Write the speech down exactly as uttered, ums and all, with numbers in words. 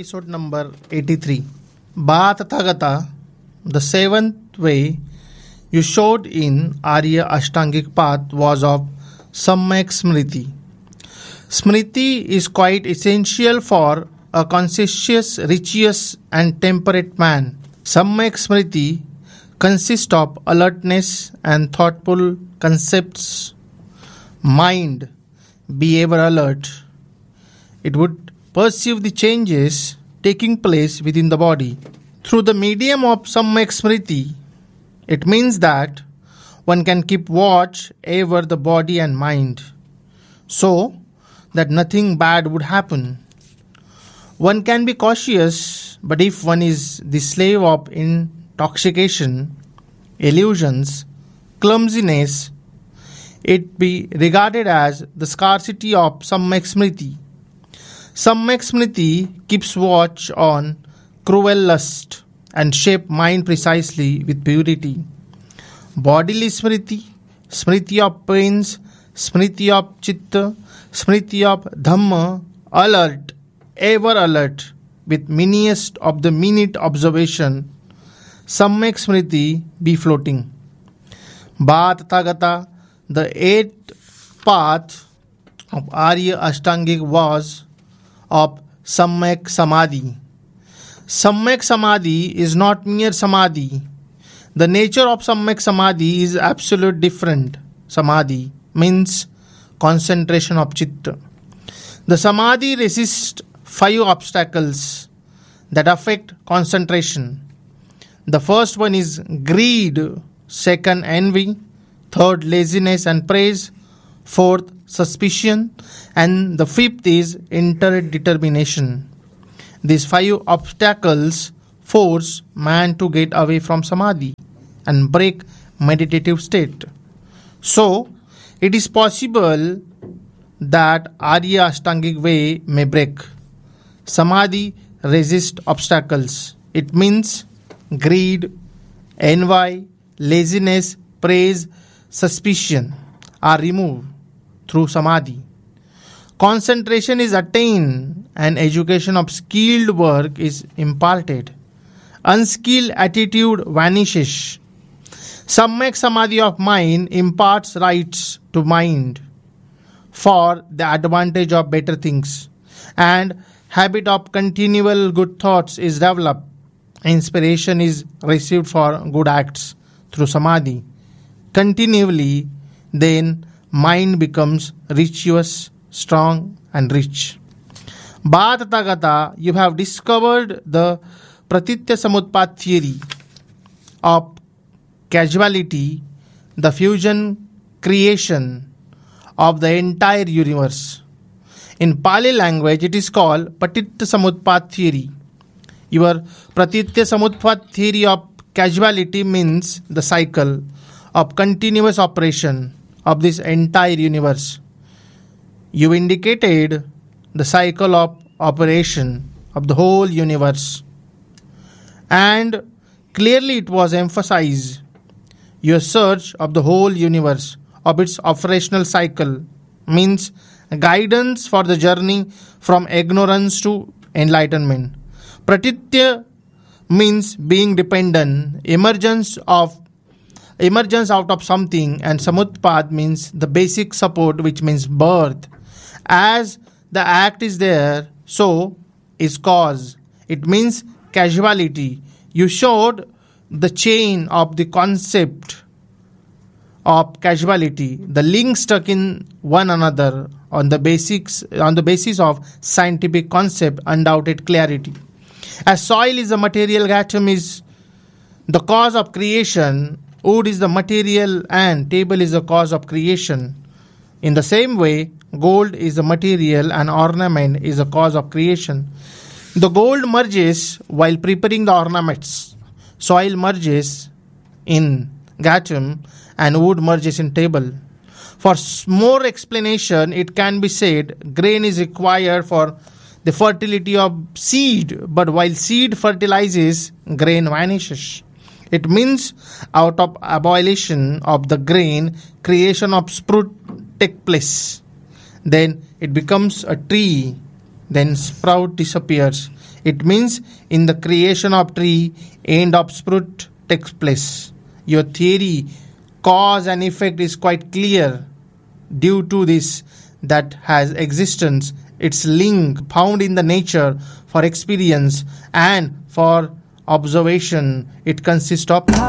episode number eighty-three. Ba Tathagata, the seventh way you showed in Arya Ashtangic path was of Samyak Smriti. Smriti is quite essential for a conscientious, righteous and temperate man. Samyak Smriti consists of alertness and thoughtful concepts. Mind be ever alert. It would perceive the changes taking place within the body. Through the medium of Samyak Smriti, it means that one can keep watch over the body and mind, so that nothing bad would happen. One can be cautious, but if one is the slave of intoxication, illusions, clumsiness, it be regarded as the scarcity of Samyak Smriti. Samyak Smriti keeps watch on cruel lust and shape mind precisely with purity. Bodily Smriti, Smriti of pains, Smriti of Chitta, Smriti of Dhamma, alert, ever alert, with meanest of the minute observation, Samyak Smriti be floating. Ba Tathagata, the eighth path of Arya Ashtangic was of Samyak Samadhi. Samyak Samadhi is not mere Samadhi. The nature of Samyak Samadhi is absolute different. Samadhi means concentration of Chitta. The Samadhi resists five obstacles that affect concentration. The first one is greed, second envy, third laziness and praise, fourth suspicion, and the fifth is interdetermination. These five obstacles force man to get away from Samadhi and break meditative state. So, it is possible that Arya Ashtangic way may break. Samadhi resists obstacles. It means greed, envy, laziness, praise, suspicion are removed through Samadhi. Concentration is attained and education of skilled work is imparted. Unskilled attitude vanishes. Samyak Samadhi of mind imparts rights to mind for the advantage of better things, and habit of continual good thoughts is developed. Inspiration is received for good acts through Samadhi. Continually, then mind becomes virtuous, strong and rich. Ba Tathagata, you have discovered the Pratitya Samutpat theory of causality, the fusion creation of the entire universe. In Pali language, it is called Patitya Samutpat theory. Your Pratitya Samutpat theory of causality means the cycle of continuous operation of this entire universe. You indicated the cycle of operation of the whole universe, and clearly it was emphasized your search of the whole universe of its operational cycle means guidance for the journey from ignorance to enlightenment. Pratitya means being dependent, emergence of emergence out of something, and Samutpad means the basic support, which means birth. As the act is there, so is cause. It means causality. You showed the chain of the concept of causality, the link stuck in one another on the basics on the basis of scientific concept, undoubted clarity. As soil is the material, atom is the cause of creation, wood is the material, and table is the cause of creation. In the same way, gold is the material and ornament is the cause of creation. The gold merges while preparing the ornaments. Soil merges in atom and wood merges in table. For more explanation, it can be said grain is required for the fertility of seed, but while seed fertilizes, grain vanishes. It means out of abolition of the grain, creation of sprout take place. Then it becomes a tree. Then sprout disappears. It means in the creation of tree, end of sprut takes place. Your theory, cause and effect, is quite clear. Due to this, that has existence, its link found in the nature for experience and for observation, it consists of